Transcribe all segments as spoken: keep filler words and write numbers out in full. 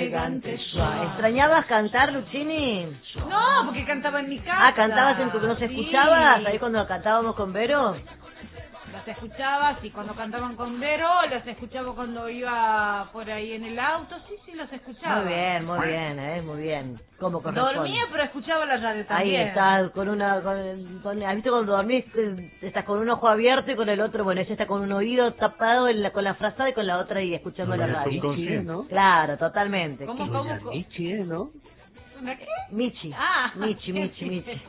elegante suave. ¿Extrañabas cantar, Luchini? No, porque cantaba en mi casa. Ah, ¿cantabas en tu que no se Sí. escuchabas? Ahí cuando cantábamos con Vero. Las escuchaba, sí, cuando cantaban con Vero, las escuchaba cuando iba por ahí en el auto, sí, sí, las escuchaba. Muy bien, muy bien, eh, muy bien. ¿Cómo corresponde? Dormía, pero escuchaba la radio Ahí también. estás, con una... Con, con, ¿has visto cuando dormís? eh, Estás con un ojo abierto y con el otro, bueno, ella está con un oído tapado en la, con la frazada y con la otra y escuchando No, la ya son radio. conscientes, ¿no? Claro, totalmente. ¿Cómo, ¿Qué- cómo? Doña cómo? Michi, ¿eh, no? ¿Una qué? Michi. Ah. Michi, Michi, Michi.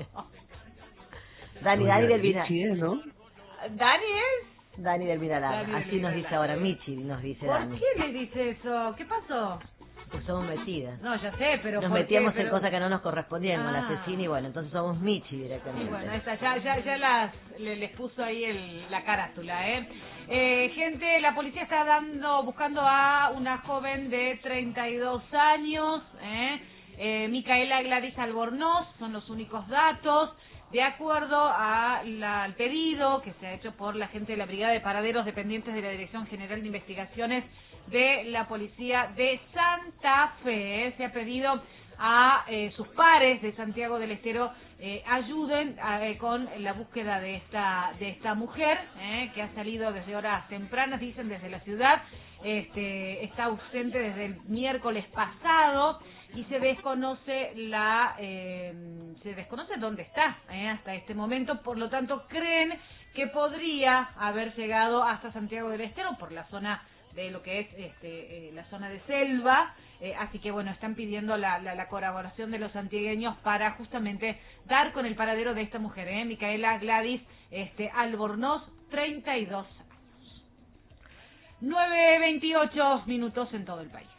Dani, Dani del Vina. Michi, ¿eh, no? ¿Dani es? Dani del Vinalada. Dani del Así nos dice Vinalada. ahora Michi, nos dice ¿Por Dani. qué le dice eso? ¿Qué pasó? Pues somos metidas. No, ya sé, pero Nos ¿por metíamos qué? en Pero- cosas que no nos correspondían con la Ah. asesina y bueno, entonces somos Michi Y directamente. bueno, esa ya, ya, ya las, le- les puso ahí el, la carátula, ¿eh? ¿eh? Gente, la policía está dando, buscando a una joven de treinta y dos años, ¿eh? Eh, Micaela Gladys Albornoz, son los únicos datos. De acuerdo a la- al pedido que se ha hecho por la gente de la Brigada de Paraderos dependientes de la Dirección General de Investigaciones de la Policía de Santa Fe, ¿eh? Se ha pedido a eh, sus pares de Santiago del Estero eh, ayuden eh, con la búsqueda de esta de esta mujer eh, que ha salido desde horas tempranas, dicen desde la ciudad, este, está ausente desde el miércoles pasado y se desconoce la eh, se desconoce dónde está eh, hasta este momento, por lo tanto creen que podría haber llegado hasta Santiago del Estero por la zona de lo que es este, eh, la zona de selva, eh, así que bueno, están pidiendo la, la, la colaboración de los santiagueños para justamente dar con el paradero de esta mujer, eh, Micaela Gladys este, Albornoz, treinta y dos años. nueve veintiocho minutos en todo el país.